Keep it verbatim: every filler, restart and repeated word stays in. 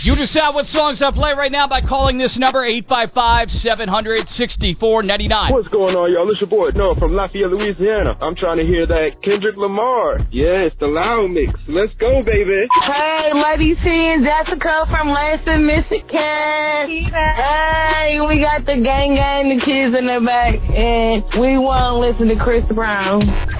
You decide what songs I play right now by calling this number, eight five five, seven hundred, six four nine nine. What's going on, y'all? It's your boy, Noah from Lafayette, Louisiana. I'm trying to hear that Kendrick Lamar. Yes, the Loud Mix. Let's go, baby. Hey, Lady T and Jessica from Lansing, Michigan. Hey, we got the gang gang, the kids in the back, and we want to listen to Chris Brown.